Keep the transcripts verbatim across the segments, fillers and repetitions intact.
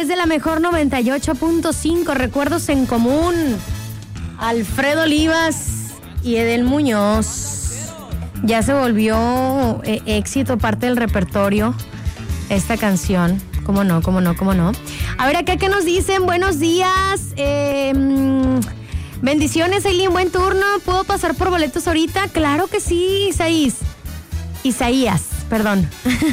de la mejor noventa y ocho punto cinco. Recuerdos en común. Alfredo Olivas y Edel Muñoz. Ya se volvió eh, éxito, parte del repertorio, esta canción. ¿Cómo no? ¿Cómo no? ¿Cómo no? A ver, acá que nos dicen, buenos días. Eh, bendiciones, Eileen, buen turno. ¿Puedo pasar por boletos ahorita? Claro que sí, Isaías. Isaías, perdón.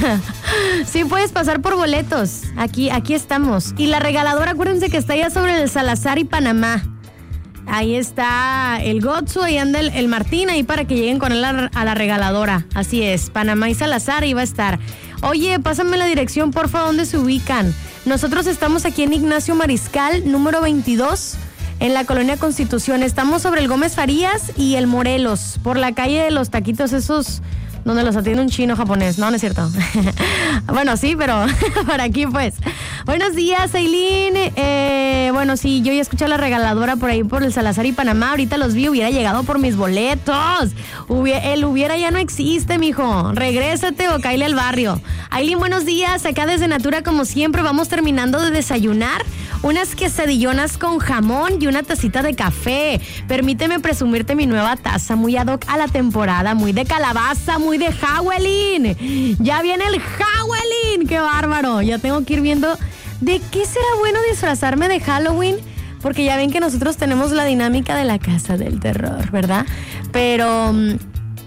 Sí, puedes pasar por boletos. Aquí, aquí estamos. Y la regaladora, acuérdense que está allá sobre el Salazar y Panamá. Ahí está el Gotsu, ahí anda el, el Martín, ahí para que lleguen con él a, a la regaladora. Así es, Panamá y Salazar, ahí va a estar. Oye, pásame la dirección, porfa, ¿dónde se ubican? Nosotros estamos aquí en Ignacio Mariscal, número veintidós, en la Colonia Constitución. Estamos sobre el Gómez Farías y el Morelos, por la calle de los taquitos esos donde los atiende un chino japonés. No, no es cierto. Bueno, sí, pero por aquí pues. Buenos días, Eileen. Eh, bueno, sí, yo ya escuché la regaladora por ahí por el Salazar y Panamá. Ahorita los vi, hubiera llegado por mis boletos. Hubiera, el hubiera ya no existe, mijo. Regrésate o cáile al barrio. Eileen, buenos días. Acá desde Natura, como siempre, vamos terminando de desayunar. Unas quesadillonas con jamón y una tacita de café. Permíteme presumirte mi nueva taza, muy ad hoc a la temporada, muy de calabaza, muy de Halloween. Ya viene el Halloween, qué bárbaro. Ya tengo que ir viendo de qué será bueno disfrazarme de Halloween, porque ya ven que nosotros tenemos la dinámica de la casa del terror, ¿verdad? Pero um,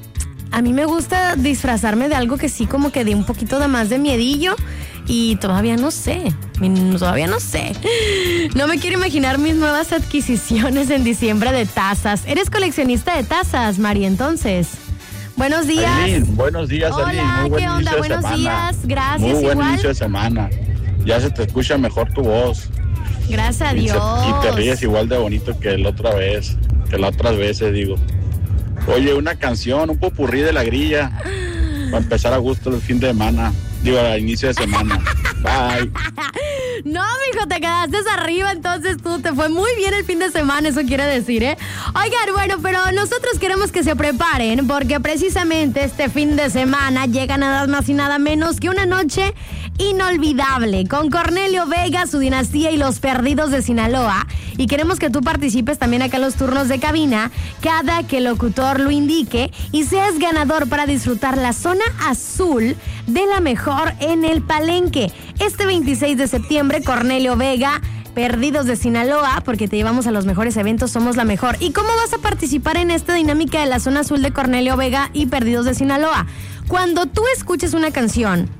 a mí me gusta disfrazarme de algo que sí como que dé un poquito de más de miedillo. Y todavía no sé, todavía no sé. No me quiero imaginar mis nuevas adquisiciones en diciembre de tazas. ¿Eres coleccionista de tazas, Mari, entonces? Buenos días. Aileen, buenos días, Hola, Aileen. Muy buen ¿qué onda? inicio de Buenos semana. días, gracias, Muy buen igual. inicio de semana. Ya se te escucha mejor tu voz. Gracias a Y, Dios. se- y te ríes igual de bonito que la otra vez, que las otras veces, digo. Oye, una canción, un popurrí de la grilla, para empezar a gusto el fin de semana. Digo, al inicio de semana. Bye. No, mijo, te quedaste arriba, entonces tú te fue muy bien el fin de semana, eso quiere decir, ¿eh? Oigan, bueno, pero nosotros queremos que se preparen, porque precisamente este fin de semana llega nada más y nada menos que una noche inolvidable con Cornelio Vega, su dinastía y los Perdidos de Sinaloa. Y queremos que tú participes también acá en los turnos de cabina, cada que el locutor lo indique, y seas ganador para disfrutar la zona azul de la mejor en el Palenque. Este veintiséis de septiembre, Cornelio Vega, Perdidos de Sinaloa, porque te llevamos a los mejores eventos, somos la mejor. ¿Y cómo vas a participar en esta dinámica de la zona azul de Cornelio Vega y Perdidos de Sinaloa? Cuando tú escuches una canción,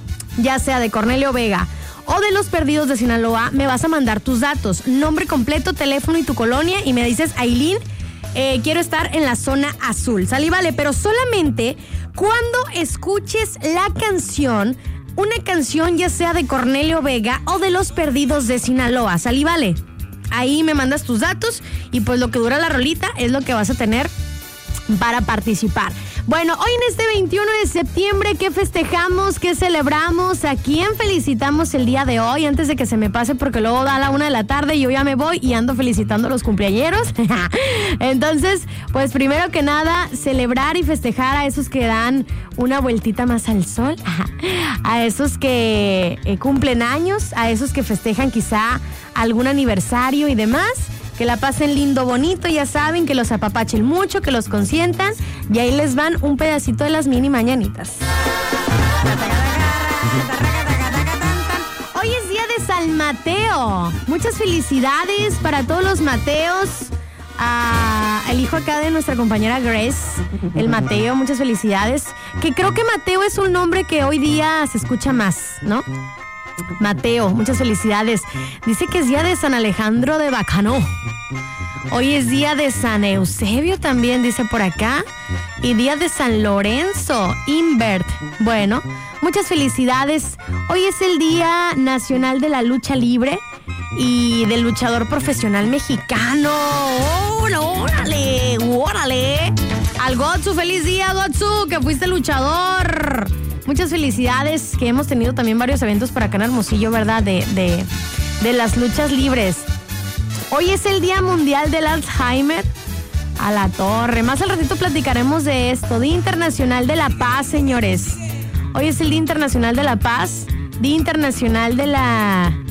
ya sea de Cornelio Vega o de los Perdidos de Sinaloa, me vas a mandar tus datos, nombre completo, teléfono y tu colonia, y me dices, Aileen, eh, quiero estar en la zona azul. ¿Sale? Vale, pero solamente cuando escuches la canción, una canción ya sea de Cornelio Vega o de los Perdidos de Sinaloa. ¿Sale? Vale. Ahí me mandas tus datos y pues lo que dura la rolita es lo que vas a tener para participar. Bueno, hoy en este veintiuno de septiembre, ¿qué festejamos? ¿Qué celebramos? ¿A quién felicitamos el día de hoy? Antes de que se me pase, porque luego da la una de la tarde y yo ya me voy y ando felicitando a los cumpleañeros. Entonces, pues primero que nada, celebrar y festejar a esos que dan una vueltita más al sol, a esos que eh, cumplen años, a esos que festejan quizá algún aniversario y demás. Que la pasen lindo, bonito, ya saben, que los apapachen mucho, que los consientan. Y ahí les van un pedacito de las mini mañanitas. Hoy es día de San Mateo. Muchas felicidades para todos los Mateos. Ah, el hijo acá de nuestra compañera Grace, el Mateo, muchas felicidades. Que creo que Mateo es un nombre que hoy día se escucha más, ¿no? Mateo, muchas felicidades. Dice que es día de San Alejandro de Bacanó. Hoy es día de San Eusebio también, dice por acá. Y día de San Lorenzo, Invert. Bueno, muchas felicidades. Hoy es el Día Nacional de la Lucha Libre y del luchador profesional mexicano. ¡Órale! ¡Órale! Al Gotsu, feliz día, Gotsu, que fuiste luchador. Muchas felicidades, que hemos tenido también varios eventos por acá en Hermosillo, ¿verdad? De, de, de las luchas libres. Hoy es el Día Mundial del Alzheimer. A la torre. Más al ratito platicaremos de esto. Día Internacional de la Paz, señores. Hoy es el Día Internacional de la Paz. Día Internacional de la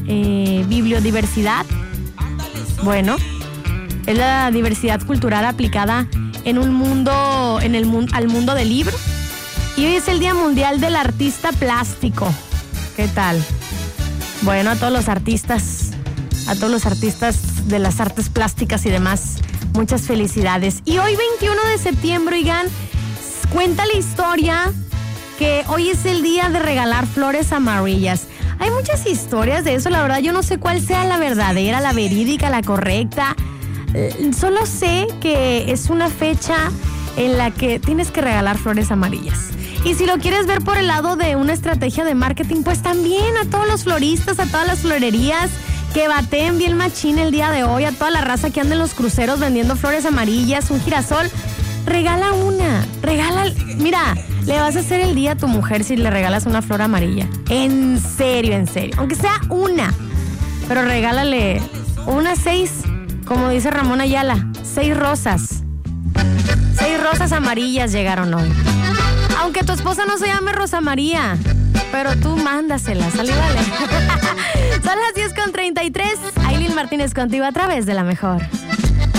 eh, bibliodiversidad. Bueno, es la diversidad cultural aplicada en un mundo, en el mundo, al mundo del libro. Y hoy es el Día Mundial del Artista Plástico. ¿Qué tal? Bueno, a todos los artistas, a todos los artistas de las artes plásticas y demás, muchas felicidades. Y hoy, veintiuno de septiembre, oigan, cuenta la historia que hoy es el día de regalar flores amarillas. Hay muchas historias de eso, la verdad yo no sé cuál sea la verdadera, la verídica, la correcta. Solo sé que es una fecha en la que tienes que regalar flores amarillas. Y si lo quieres ver por el lado de una estrategia de marketing, pues también a todos los floristas, a todas las florerías que baten bien machín el día de hoy, a toda la raza que anda en los cruceros vendiendo flores amarillas, un girasol, regala una, regala, mira, le vas a hacer el día a tu mujer si le regalas una flor amarilla. En serio, en serio, aunque sea una, pero regálale unas seis, como dice Ramón Ayala, seis rosas. Seis rosas amarillas llegaron hoy. Aunque tu esposa no se llame Rosa María, pero tú mándasela, sale, vale. Son las diez con treinta y tres. Ailín Martínez contigo a través de La Mejor.